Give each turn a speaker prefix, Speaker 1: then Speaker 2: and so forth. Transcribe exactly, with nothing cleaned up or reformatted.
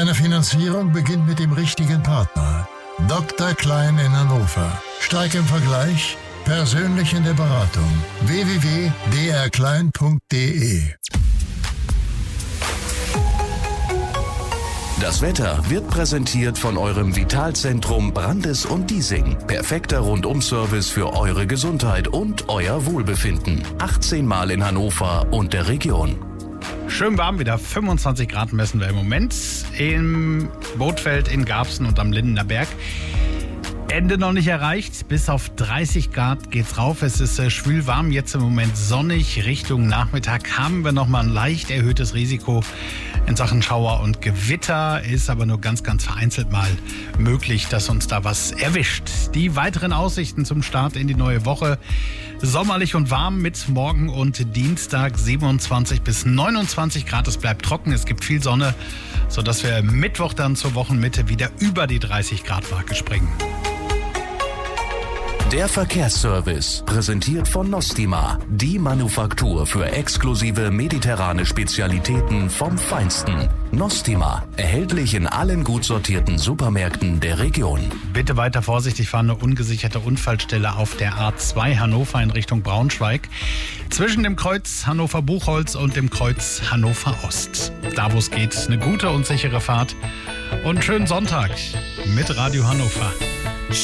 Speaker 1: Deine Finanzierung beginnt mit dem richtigen Partner. Doktor Klein in Hannover. Stark im Vergleich, persönlich in der Beratung. w w w punkt d r klein punkt d e.
Speaker 2: Das Wetter wird präsentiert von eurem Vitalzentrum Brandes und Diesing. Perfekter Rundum-Service für eure Gesundheit und euer Wohlbefinden. achtzehn Mal in Hannover und der Region.
Speaker 3: Schön warm wieder, fünfundzwanzig Grad messen wir im Moment im Bootfeld in Garbsen und am Lindener Berg. Ende noch nicht erreicht, bis auf dreißig Grad geht's rauf. Es ist äh, schwül warm, jetzt im Moment sonnig. Richtung Nachmittag haben wir nochmal ein leicht erhöhtes Risiko in Sachen Schauer und Gewitter. Ist aber nur ganz, ganz vereinzelt mal möglich, dass uns da was erwischt. Die weiteren Aussichten zum Start in die neue Woche. Sommerlich und warm mit morgen und Dienstag siebenundzwanzig bis neunundzwanzig Grad. Es bleibt trocken, es gibt viel Sonne, sodass wir Mittwoch dann zur Wochenmitte wieder über die dreißig Grad Marke springen.
Speaker 2: Der Verkehrsservice, präsentiert von Nostima, die Manufaktur für exklusive mediterrane Spezialitäten vom Feinsten. Nostima, erhältlich in allen gut sortierten Supermärkten der Region.
Speaker 3: Bitte weiter vorsichtig fahren, eine ungesicherte Unfallstelle auf der A zwei Hannover in Richtung Braunschweig. Zwischen dem Kreuz Hannover-Buchholz und dem Kreuz Hannover-Ost. Da, wo es geht, eine gute und sichere Fahrt. Und einen schönen Sonntag mit Radio Hannover.